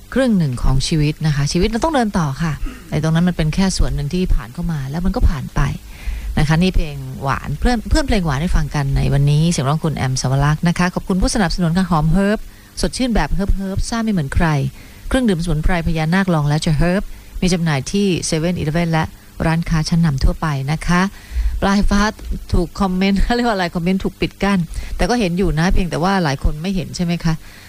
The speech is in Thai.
ครึ่งหนึ่งของชีวิตนะคะชีวิตเราต้องเดินต่อค่ะแต่ตรงนั้นมันเป็นแค่ส่วนหนึ่งที่ผ่านเข้ามาแล้วมันก็ผ่านไปนะคะนี่เพลงหวานเพื่อนเพลงหวานให้ฟังกันในวันนี้เสียงร้องคุณแอมสวรักษ์นะคะขอบคุณผู้สนับสนุนค่ะหอมเฮิร์บสดชื่นแบบเฮิร์บซ่าไม่เหมือนใครเครื่องดื่มสมุนไพรพญานาคลองและจะเฮิร์บมีจำหน่ายที่เซเว่นอีเลฟเว่นและร้านค้าชั้นนำทั่วไปนะคะปลายฟ้าถูกคอมเมนต์เรียกว่าอะไรคอมเมนต์ถูกปิดกั้นแต่ก็เห็นอยู่นะเพียงแต่ว่าหลายคนไม่เห็นใช่ไหมคะ